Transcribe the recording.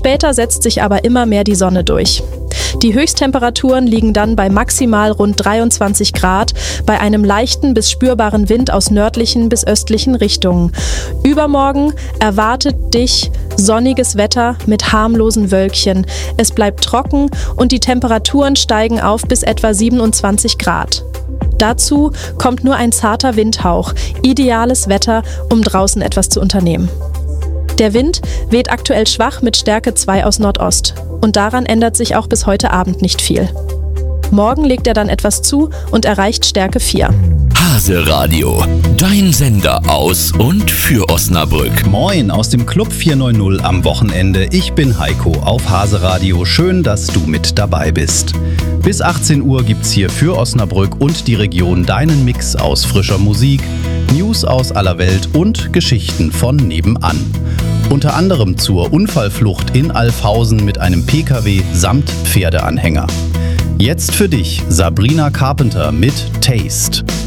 Später setzt sich aber immer mehr die Sonne durch. Die Höchsttemperaturen liegen dann bei maximal rund 23 Grad, bei einem leichten bis spürbaren Wind aus nördlichen bis östlichen Richtungen. Übermorgen erwartet dich sonniges Wetter mit harmlosen Wölkchen. Es bleibt trocken und die Temperaturen steigen auf bis etwa 27 Grad. Dazu kommt nur ein zarter Windhauch, ideales Wetter, um draußen etwas zu unternehmen. Der Wind weht aktuell schwach mit Stärke 2 aus Nordost. Und daran ändert sich auch bis heute Abend nicht viel. Morgen legt er dann etwas zu und erreicht Stärke 4. Hase Radio, dein Sender aus und für Osnabrück. Moin aus dem Club 490 am Wochenende. Ich bin Heiko auf Hase Radio. Schön, dass du mit dabei bist. Bis 18 Uhr gibt's hier für Osnabrück und die Region deinen Mix aus frischer Musik, News aus aller Welt und Geschichten von nebenan. Unter anderem zur Unfallflucht in Alfhausen mit einem PKW samt Pferdeanhänger. Jetzt für dich Sabrina Carpenter mit Taste.